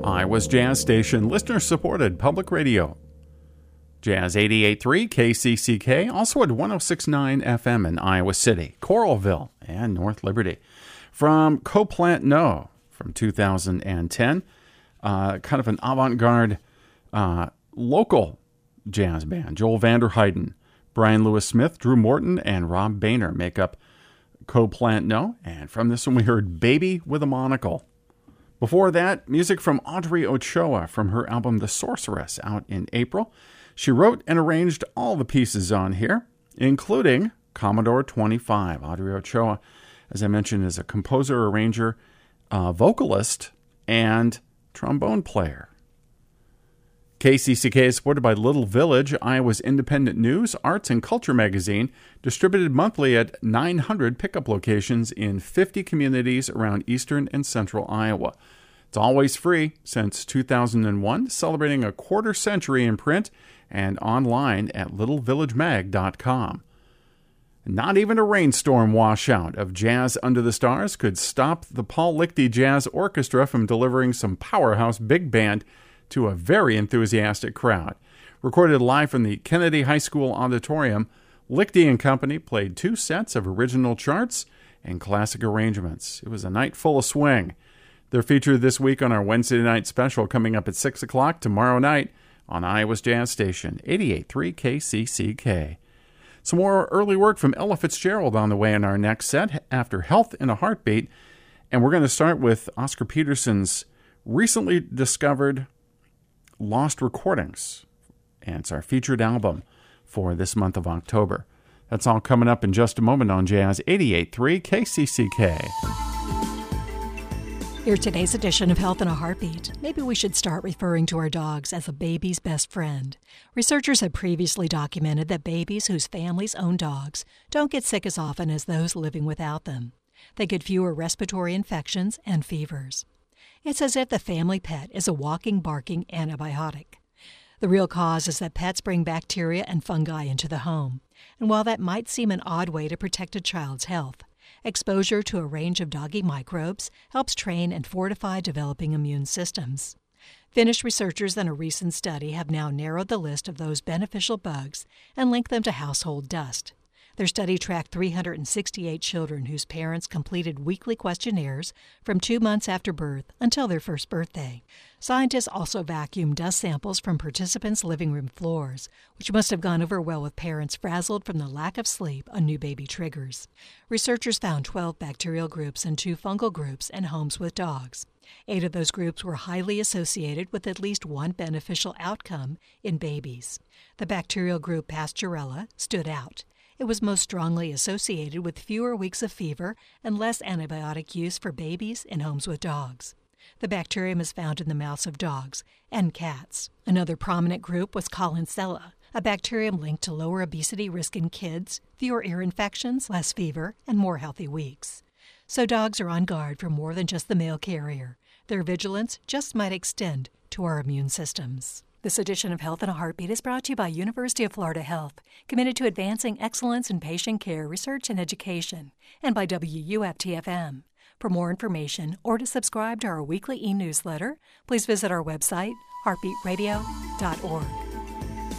Iowa's Jazz Station, listener-supported public radio. Jazz 88.3 KCCK, also at 106.9 FM in Iowa City, Coralville, and North Liberty. From Coplant No from 2010, kind of an avant-garde local jazz band. Joel Vanderheiden, Brian Lewis Smith, Drew Morton, and Rob Boehner make up Coplant No. And from this one we heard Baby with a Monocle. Before that, music from Audrey Ochoa from her album The Sorceress, out in April. She wrote and arranged all the pieces on here, including Commodore 25. Audrey Ochoa, as I mentioned, is a composer, arranger, vocalist, and trombone player. KCCK is supported by Little Village, Iowa's independent news, arts, and culture magazine, distributed monthly at 900 pickup locations in 50 communities around eastern and central Iowa. It's always free since 2001, celebrating a quarter century in print and online at littlevillagemag.com. Not even a rainstorm washout of Jazz Under the Stars could stop the Paul Lichty Jazz Orchestra from delivering some powerhouse big band to a very enthusiastic crowd. Recorded live from the Kennedy High School auditorium, Lichty and Company played 2 sets of original charts and classic arrangements. It was a night full of swing. They're featured this week on our Wednesday night special coming up at 6 o'clock tomorrow night on Iowa's Jazz Station, 88.3 KCCK. Some more early work from Ella Fitzgerald on the way in our next set after Health in a Heartbeat. And we're going to start with Oscar Peterson's recently discovered Lost Recordings. And it's our featured album for this month of October. That's all coming up in just a moment on Jazz 88.3 KCCK. Here's today's edition of Health in a Heartbeat. Maybe we should start referring to our dogs as a baby's best friend. Researchers have previously documented that babies whose families own dogs don't get sick as often as those living without them. They get fewer respiratory infections and fevers. It's as if the family pet is a walking, barking antibiotic. The real cause is that pets bring bacteria and fungi into the home. And while that might seem an odd way to protect a child's health, exposure to a range of doggy microbes helps train and fortify developing immune systems. Finnish researchers in a recent study have now narrowed the list of those beneficial bugs and linked them to household dust. Their study tracked 368 children whose parents completed weekly questionnaires from 2 months after birth until their first birthday. Scientists also vacuumed dust samples from participants' living room floors, which must have gone over well with parents frazzled from the lack of sleep a new baby triggers. Researchers found 12 bacterial groups and 2 fungal groups in homes with dogs. 8 of those groups were highly associated with at least one beneficial outcome in babies. The bacterial group Pasteurella stood out. It was most strongly associated with fewer weeks of fever and less antibiotic use for babies in homes with dogs. The bacterium is found in the mouths of dogs and cats. Another prominent group was Collinsella, a bacterium linked to lower obesity risk in kids, fewer ear infections, less fever, and more healthy weeks. So dogs are on guard for more than just the mail carrier. Their vigilance just might extend to our immune systems. This edition of Health in a Heartbeat is brought to you by University of Florida Health, committed to advancing excellence in patient care, research, and education, and by WUFT-FM. For more information or to subscribe to our weekly e-newsletter, please visit our website, heartbeatradio.org.